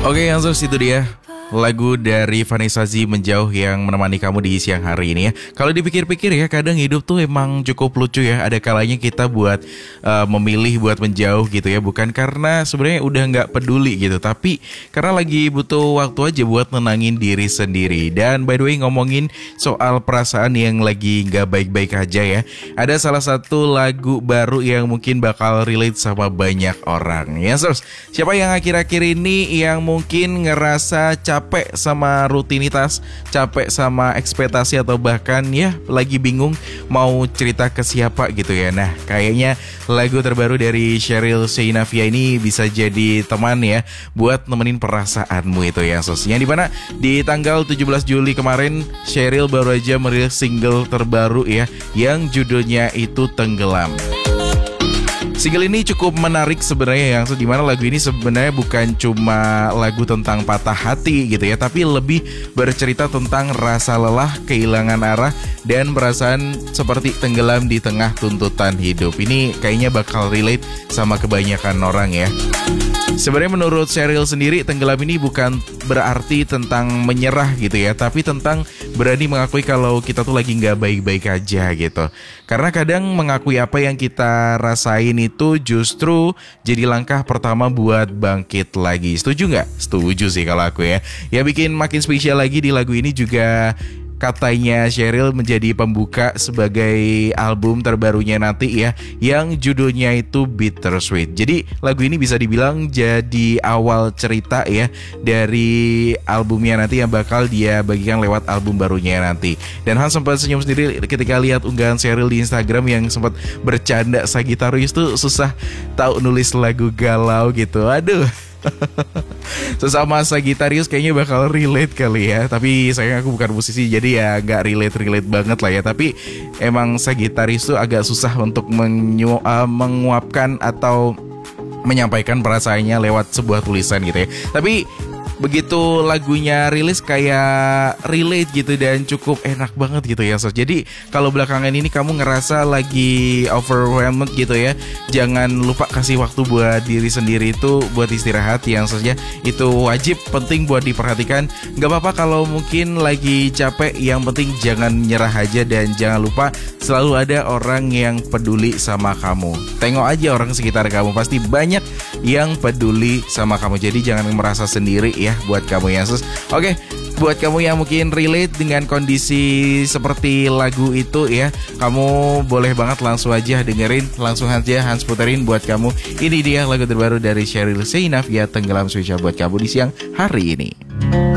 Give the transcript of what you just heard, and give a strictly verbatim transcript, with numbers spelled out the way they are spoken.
Oke, yang terus itu dia lagu dari Vanessa Z Menjauh yang menemani kamu di siang hari ini ya. Kalau dipikir-pikir ya, kadang hidup tuh emang cukup lucu ya. Ada kalanya kita buat uh, memilih buat menjauh gitu ya, bukan karena sebenarnya udah nggak peduli gitu, tapi karena lagi butuh waktu aja buat nenangin diri sendiri. Dan by the way, ngomongin soal perasaan yang lagi nggak baik-baik aja ya, ada salah satu lagu baru yang mungkin bakal relate sama banyak orang ya. Terus siapa yang akhir-akhir ini yang mungkin ngerasa capek sama rutinitas, capek sama ekspektasi, atau bahkan ya lagi bingung mau cerita ke siapa gitu ya. Nah, kayaknya lagu terbaru dari Sheryl Sheinafia ini bisa jadi teman ya buat nemenin perasaanmu itu ya, Sos. Yang dimana di tanggal tujuh belas Juli kemarin Sheryl baru aja merilis single terbaru ya, yang judulnya itu Tenggelam. Single ini cukup menarik sebenarnya, yang dimana lagu ini sebenarnya bukan cuma lagu tentang patah hati gitu ya, tapi lebih bercerita tentang rasa lelah, kehilangan arah, dan perasaan seperti tenggelam di tengah tuntutan hidup. Ini kayaknya bakal relate sama kebanyakan orang ya. Sebenarnya menurut Sheryl sendiri, tenggelam ini bukan berarti tentang menyerah gitu ya, tapi tentang berani mengakui kalau kita tuh lagi gak baik-baik aja gitu. Karena kadang mengakui apa yang kita rasain itu justru jadi langkah pertama buat bangkit lagi. Setuju gak? Setuju sih kalau aku ya. Ya bikin makin spesial lagi di lagu ini juga katanya Sheryl menjadi pembuka sebagai album terbarunya nanti ya, yang judulnya itu Bittersweet. Jadi lagu ini bisa dibilang jadi awal cerita ya dari albumnya nanti yang bakal dia bagikan lewat album barunya nanti. Dan Han sempat senyum sendiri ketika lihat unggahan Sheryl di Instagram yang sempat bercanda Sagittarius tuh susah tahu nulis lagu galau gitu. Aduh. Sesama Sagittarius kayaknya bakal relate kali ya. Tapi sayang aku bukan musisi, jadi ya gak relate-relate banget lah ya. Tapi emang Sagittarius tuh agak susah untuk menyu- uh, menguapkan atau menyampaikan perasaannya lewat sebuah tulisan gitu ya. Tapi begitu lagunya rilis kayak relate gitu dan cukup enak banget gitu ya, Sos. Jadi kalau belakangan ini kamu ngerasa lagi overwhelmed gitu ya, jangan lupa kasih waktu buat diri sendiri itu buat istirahat yang Sosnya itu wajib penting buat diperhatikan. Gak apa-apa kalau mungkin lagi capek, yang penting jangan nyerah aja dan jangan lupa selalu ada orang yang peduli sama kamu. Tengok aja orang sekitar kamu, pasti banyak yang peduli sama kamu. Jadi jangan merasa sendiri ya buat kamu ya, Sus. Oke, buat kamu yang mungkin relate dengan kondisi seperti lagu itu ya, kamu boleh banget langsung aja dengerin, langsung aja Hans puterin buat kamu. Ini dia lagu terbaru dari Sheryl Sheinafia, Tenggelam, spesial buat kamu di siang hari ini.